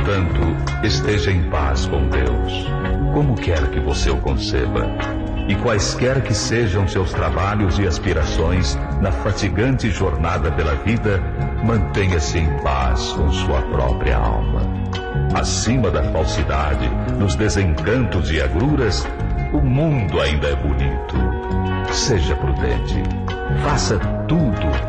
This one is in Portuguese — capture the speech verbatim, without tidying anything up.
Portanto, esteja em paz com Deus, como quer que você o conceba. E quaisquer que sejam seus trabalhos e aspirações na fatigante jornada pela vida, mantenha-se em paz com sua própria alma. Acima da falsidade, dos desencantos e agruras, o mundo ainda é bonito. Seja prudente. Faça tudo